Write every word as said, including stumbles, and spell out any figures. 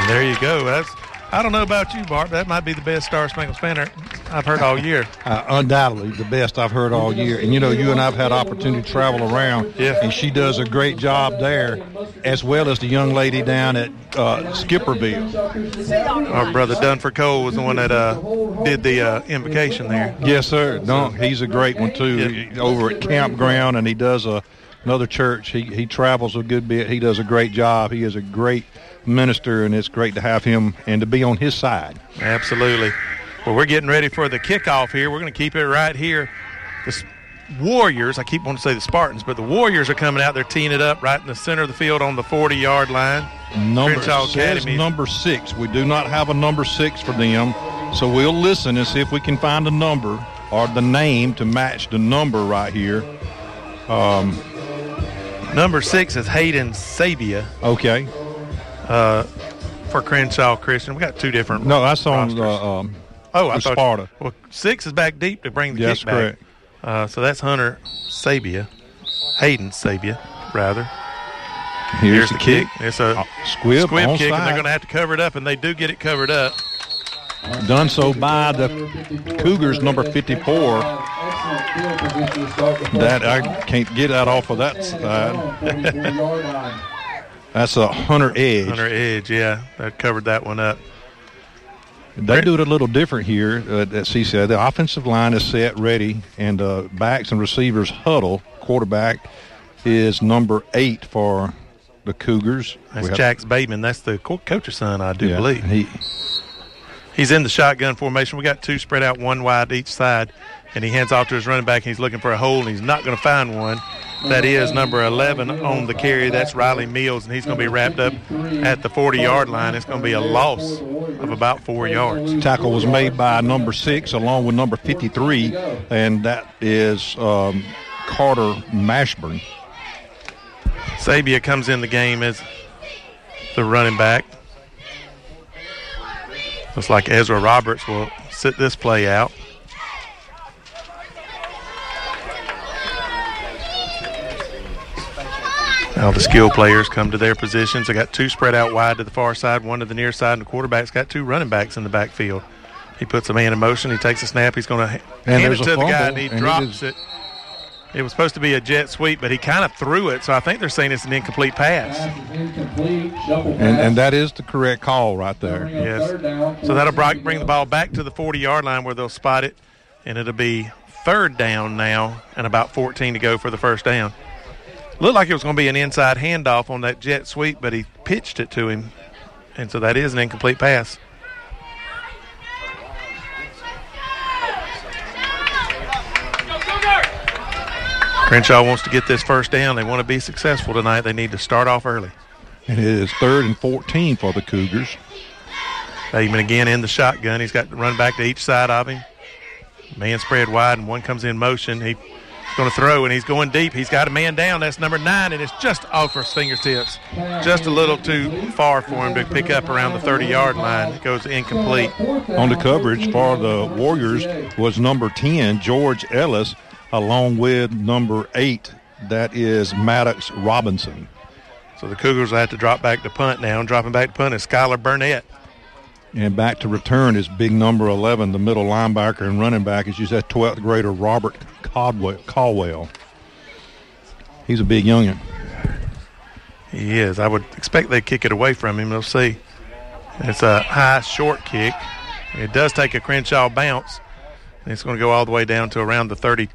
There you go. That's I don't know about you, Bart. That might be the best Star Spangled Banner I've heard all year. Uh, undoubtedly the best I've heard all year. And, you know, you and I have had opportunity to travel around, yeah. and she does a great job there, as well as the young lady down at uh, Skipperville. Our brother Dunford Cole was the one that uh, did the uh, invocation there. Yes, sir. Dunk, he's a great one, too, yeah. over at Campground, and he does a, another church. He, he travels a good bit. He does a great job. He is a great minister, and it's great to have him and to be on his side. Absolutely. Well, we're getting ready for the kickoff here. We're going to keep it right here. The Warriors, I keep wanting to say the Spartans, but the Warriors are coming out. They're teeing it up right in the center of the field on the forty-yard line. Number Crenshaw says Academy. number six. We do not have a number six for them, so we'll listen and see if we can find a number or the name to match the number right here. Um, number six is Hayden Sabia. Okay. Uh, for Crenshaw Christian. We got two different No, that's on rosters. uh, um, oh, I thought, Sparta. Well, six is back deep to bring the yes, kick back. correct. Uh, so that's Hunter Sabia, Hayden Sabia, rather. Here's, Here's the, the kick. kick. It's a uh, squib, squib on kick, side. and they're going to have to cover it up, and they do get it covered up. Done so by the Cougars, number fifty-four. That I can't get that off of that side. That's a Hunter Edge. Hunter Edge, yeah. That covered that one up. They do it a little different here uh, at C C I. The offensive line is set, ready, and uh, backs and receivers huddle. Quarterback is number eight for the Cougars. That's Jax Bateman. That's the co- coach's son, I do yeah, believe. He, He's in the shotgun formation. We got two spread out, one wide each side, and he hands off to his running back, and he's looking for a hole, and he's not going to find one. That is number eleven on the carry. That's Riley Mills, and he's going to be wrapped up at the forty-yard line. It's going to be a loss of about four yards. Tackle was made by number six along with number fifty-three, and that is um, Carter Mashburn. Sabia comes in the game as the running back. Looks like Ezra Roberts will sit this play out. Now the skill players come to their positions. They got two spread out wide to the far side, one to the near side, and the quarterback's got two running backs in the backfield. He puts a man in motion. He takes a snap. He's going to hand it to the guy, and he and drops it, it. It was supposed to be a jet sweep, but he kind of threw it, so I think they're saying it's an incomplete pass. And, and that is the correct call right there. Yes. So that'll bring the ball back to the forty-yard line where they'll spot it, and it'll be third down now and about fourteen to go for the first down. Looked like it was going to be an inside handoff on that jet sweep, but he pitched it to him, and so that is an incomplete pass. Crenshaw wants to get this first down. They want to be successful tonight. They need to start off early. And it is third and fourteen for the Cougars. Bateman again in the shotgun. He's got to run back to each side of him. Man spread wide, and one comes in motion. He's going to throw, and he's going deep. He's got a man down. That's number nine, and it's just off his fingertips. Just a little too far for him to pick up around the thirty-yard line. It goes incomplete. On the coverage for the Warriors was number ten, George Ellis, along with number eight, that is Maddox Robinson. So the Cougars will have to drop back to punt now. And dropping back to punt is Skylar Burnett. And back to return is big number eleven, the middle linebacker and running back, is just that twelfth grader Robert Caldwell. Caldwell. He's a big youngin'. He is. I would expect they'd kick it away from him. We'll see. It's a high, short kick. It does take a Crenshaw bounce. It's going to go all the way down to around the thirty.